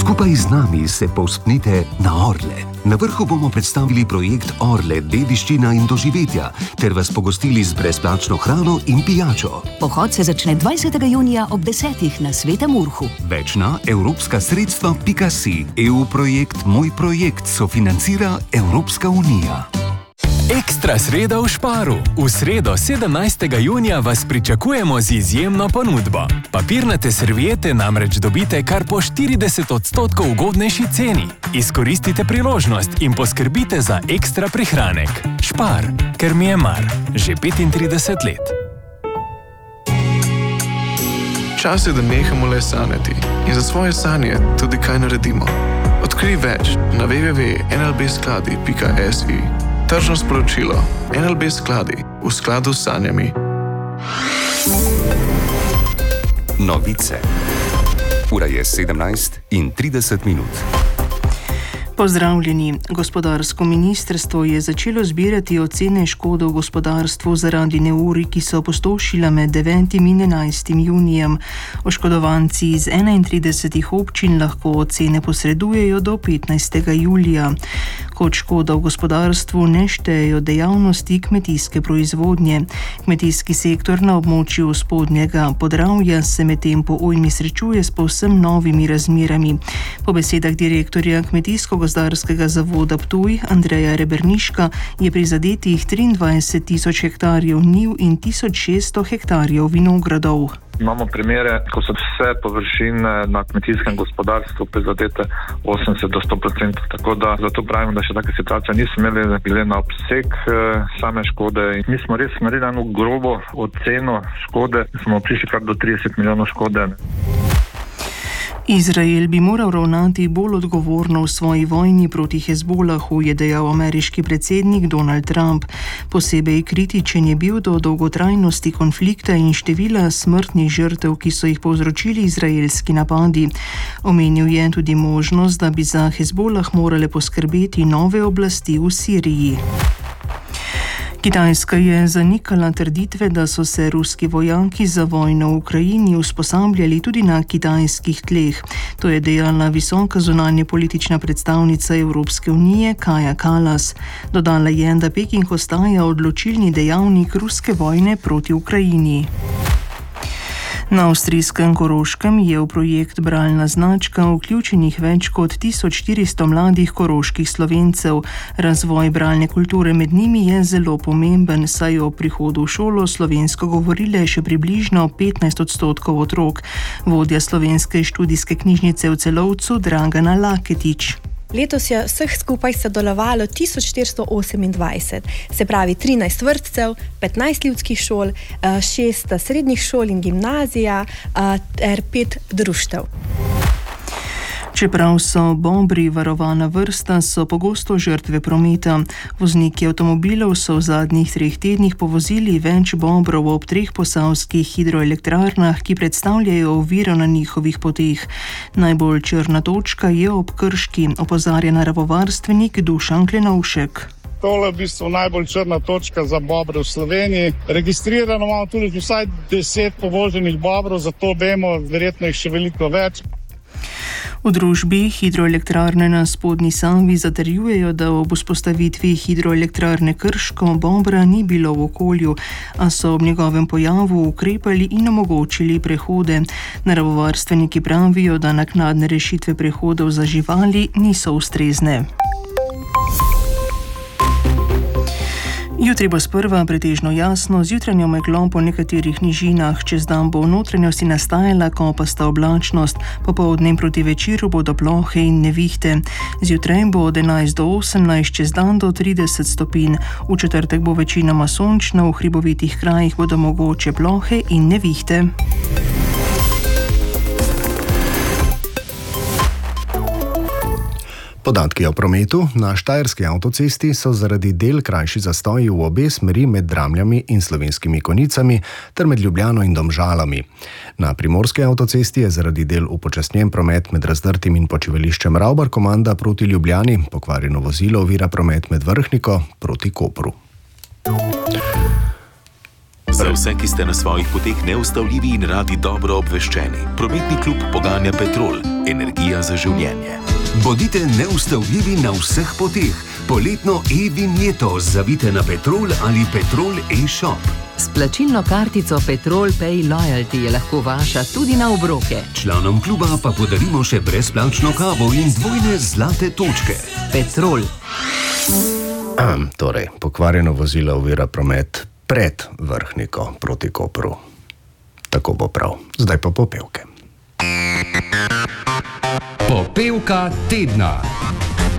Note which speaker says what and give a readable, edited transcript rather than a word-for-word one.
Speaker 1: Skupaj z nami se povzpnite na Orle. Na vrhu bomo predstavili projekt Orle, dediščina in doživetja, ter vas pogostili z brezplačno hrano in pijačo.
Speaker 2: Pohod se začne 20. junija ob 10. na Svetem Urhu.
Speaker 1: Več na evropskasredstva.si. EU projekt Moj projekt sofinancira Evropska unija.
Speaker 3: Ekstra sreda v Sparu. V sredo 17. junija vas pričakujemo z izjemno ponudbo. Papirnate serviete namreč dobite kar po 40% ugodnejši ceni. Izkoristite priložnost in poskrbite za ekstra prihranek. Spar, ker mi je mar. Že 35 let.
Speaker 4: Čas je, da nehamo le sanjati in za svoje sanje tudi kaj naredimo. Odkrij več na www.nlbskladi.si. Tržno sporočilo. NLB skladi v skladu s sanjami.
Speaker 1: Novice. Ura je 17:30.
Speaker 5: Pozdravljeni. Gospodarsko ministrstvo je začelo zbirati ocene škode v gospodarstvu zaradi neurij, ki so opustošila med 9. in 11. junijem. Oškodovanci iz 31 občin lahko ocene posredujejo do 15. julija. Kot škoda v gospodarstvu ne štejejo dejavnosti kmetijske proizvodnje. Kmetijski sektor na območju Spodnjega Podravja se medtem po ujmi srečuje s povsem novimi razmerami. Po besedah direktorja Kmetijsko-gozdarskega zavoda Ptuj Andreja Reberniška je prizadetih 23.000 hektarjev njiv in 1600 hektarjev vinogradov.
Speaker 6: Imamo primere, ko so vse površine na kmetijskem gospodarstvu prizadete 80 do 100%. Tako da zato pravimo, da še take situacije nismo imeli glede na obseg same škode. Mi smo res naredili eno grobo oceno škode, smo prišli kar do 30 milijonov škode.
Speaker 5: Izrael bi moral ravnati bolj odgovorno v svoji vojni proti Hezbolahu, je dejal ameriški predsednik Donald Trump. Posebej kritičen je bil do dolgotrajnosti konflikta in števila smrtnih žrtev, ki so jih povzročili izraelski napadi. Omenil je tudi možnost, da bi za Hezbolah morale poskrbeti nove oblasti v Siriji. Kitajska je zanikala trditve, da so se ruski vojaki za vojno v Ukrajini usposabljali tudi na kitajskih tleh. To je dejala visoka zunanjepolitična predstavnica Evropske unije Kaja Kallas. Dodala je, da Peking ostaja odločilni dejavnik ruske vojne proti Ukrajini. Na avstrijskem Koroškem je v projekt Bralna značka vključenih več kot 1400 mladih koroških Slovencev. Razvoj bralne kulture med njimi je zelo pomemben, saj ob prihodu v šolo slovensko govorile še približno 15% otrok. Vodja slovenske študijske knjižnice v Celovcu Dragana Laketič.
Speaker 7: Letos je vseh skupaj sodelovalo 1428, se pravi 13 vrtcev, 15 ljudskih šol, 6 srednjih šol in gimnazija ter 5 društev.
Speaker 5: Čeprav so bobri varovana vrsta, so pogosto žrtve prometa. Vozniki avtomobilov so v zadnjih 3 tednih povozili več bobrov ob 3 posavskih hidroelektrarnah, ki predstavljajo oviro na njihovih poteh. Najbolj črna točka je ob Krški, opozarja naravovarstvenik Dušan Klenovšek.
Speaker 8: Tole je v bistvu najbolj črna točka za bobre v Sloveniji. Registrirano imamo tudi vsaj 10 povoženih bobrov, zato vemo, verjetno jih še veliko več.
Speaker 5: V družbi hidroelektrarne na Spodnji Savi zatrjujejo, da ob vzpostavitvi hidroelektrarne Krško bobra ni bilo v okolju, a so ob njegovem pojavu ukrepali in omogočili prehode. Naravovarstveniki pravijo, da naknadne rešitve prehodov za živali niso ustrezne. Jutri bo sprva pretežno jasno, z jutranjo meglo po nekaterih nižinah, čez dan bo v notranjosti nastajala kopasta oblačnost, popoldne proti večeru bodo plohe in nevihte. Zjutraj bo od 11 do 18, čez dan do 30 stopinj. V četrtek bo večinoma sončno, v hribovitih krajih bodo mogoče plohe in nevihte.
Speaker 9: Podatki o prometu. Na štajerski avtocesti so zaradi del krajši zastoji v obe smeri med Dramljami in Slovenskimi Konjicami ter med Ljubljano in Domžalami. Na primorski avtocesti je zaradi del upočasnjen promet med Razdrtim in počivališčem Ravbar-Komanda proti Ljubljani, pokvarjeno vozilo ovira promet med Vrhniko proti Kopru.
Speaker 10: Za vse, ki ste na svojih poteh neustavljivi in radi dobro obveščeni, prometni klub poganja Petrol.
Speaker 1: energija za življenje. Bodite neustavljivi na vseh poteh. Poletno e-vinjeto zavite na Petrol ali Petrol e-shop.
Speaker 10: S plačilno kartico Petrol Pay Loyalty je lahko vaša tudi na obroke.
Speaker 1: Članom kluba pa podarimo še brezplačno kavo in dvojne zlate točke.
Speaker 10: Petrol.
Speaker 9: Torej, pokvarjeno vozilo ovira promet pred Vrhniko proti Kopru. Tako bo prav. Zdaj pa popevke.
Speaker 11: Popevka tedna.